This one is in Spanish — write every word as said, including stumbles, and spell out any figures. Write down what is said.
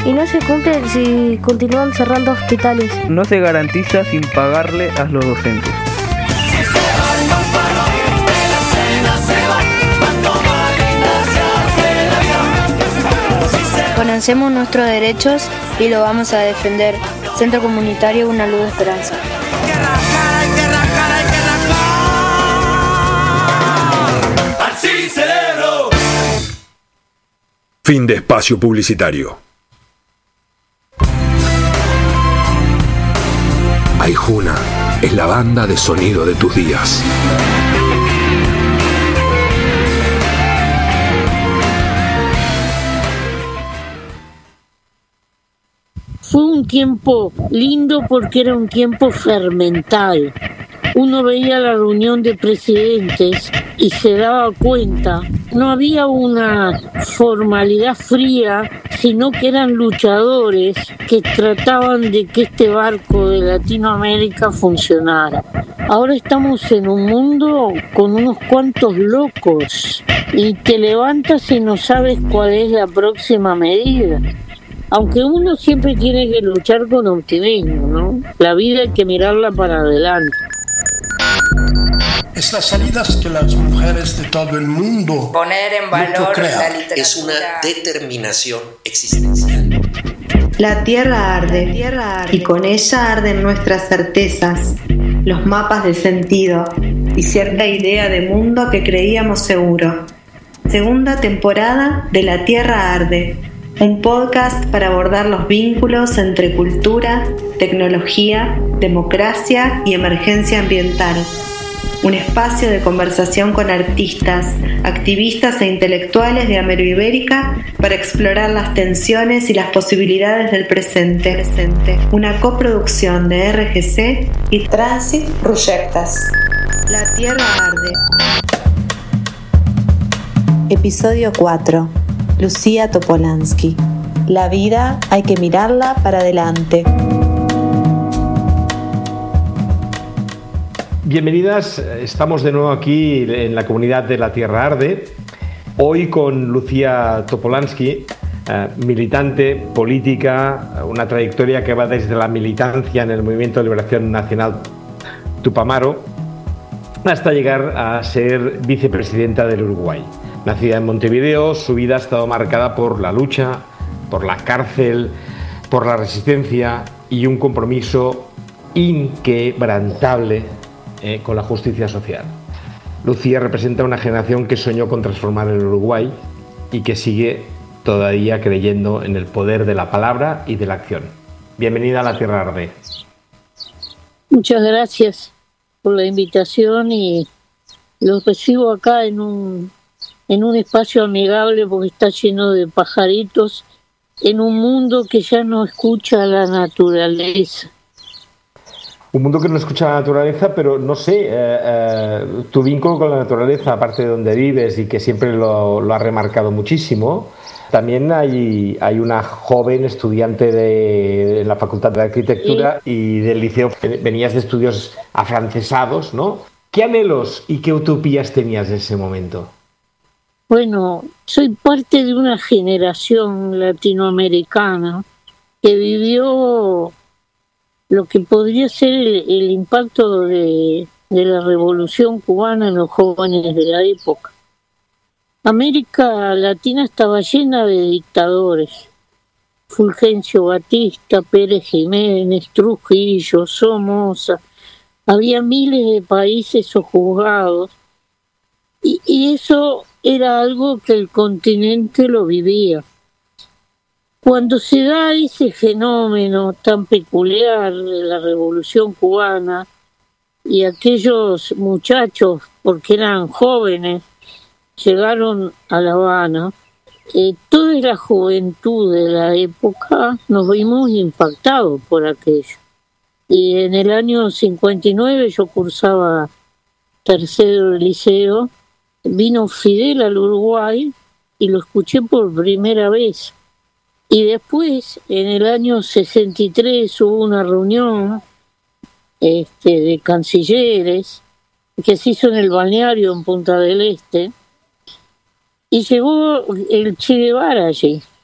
Y no se cumple si continúan cerrando hospitales. No se garantiza sin pagarle a los docentes. Conocemos nuestros derechos y lo vamos a defender. Centro Comunitario Una Luz de Esperanza. Fin de espacio publicitario. Aijuna es la banda de sonido de tus días. Fue un tiempo lindo porque era un tiempo fermental. Uno veía la reunión de presidentes y se daba cuenta, no había una formalidad fría, sino que eran luchadores que trataban de que este barco de Latinoamérica funcionara. Ahora estamos en un mundo con unos cuantos locos y te levantas y no sabes cuál es la próxima medida. Aunque uno siempre tiene que luchar con optimismo, ¿no? La vida hay que mirarla para adelante. Es las salidas que las mujeres de todo el mundo poner en valor la literatura. Es una determinación existencial. La tierra arde, la tierra arde, y con ella arden nuestras certezas, los mapas de sentido y cierta idea de mundo que creíamos seguro. Segunda temporada de La Tierra Arde, un podcast para abordar los vínculos entre cultura, tecnología, democracia y emergencia ambiental. Un espacio de conversación con artistas, activistas e intelectuales de Ameroibérica para explorar las tensiones y las posibilidades del presente. Una coproducción de R G C y Transit Projectas. La Tierra Arde. Episodio cuatro. Lucía Topolansky. La vida hay que mirarla para adelante. Bienvenidas, estamos de nuevo aquí en la comunidad de La Tierra Arde, hoy con Lucía Topolansky, eh, militante política, una trayectoria que va desde la militancia en el Movimiento de Liberación Nacional Tupamaro hasta llegar a ser vicepresidenta del Uruguay. Nacida en Montevideo, su vida ha estado marcada por la lucha, por la cárcel, por la resistencia y un compromiso inquebrantable Eh, con la justicia social. Lucía representa una generación que soñó con transformar el Uruguay y que sigue todavía creyendo en el poder de la palabra y de la acción. Bienvenida a La Tierra Arde. Muchas gracias por la invitación y los recibo acá en un, en un espacio amigable porque está lleno de pajaritos en un mundo que ya no escucha a la naturaleza. Un mundo que no escucha la naturaleza, pero no sé, eh, eh, tu vínculo con la naturaleza, aparte de donde vives y que siempre lo, lo has remarcado muchísimo, también hay, hay una joven estudiante de, de la Facultad de Arquitectura sí. Y del liceo, venías de estudios afrancesados, ¿no? ¿Qué anhelos y qué utopías tenías en ese momento? Bueno, soy parte de una generación latinoamericana que vivió lo que podría ser el, el impacto de, de la Revolución Cubana en los jóvenes de la época. América Latina estaba llena de dictadores. Fulgencio Batista, Pérez Jiménez, Trujillo, Somoza. Había miles de países sojuzgados. Y, y eso era algo que el continente lo vivía. Cuando se da ese fenómeno tan peculiar de la Revolución Cubana y aquellos muchachos, porque eran jóvenes, llegaron a La Habana, eh, toda la juventud de la época nos vimos impactados por aquello. Y en el año cincuenta y nueve yo cursaba tercero de liceo, vino Fidel al Uruguay y lo escuché por primera vez. Y después, en el año sesenta y tres, hubo una reunión este, de cancilleres que se hizo en el balneario en Punta del Este, y llegó el Che Guevara allí.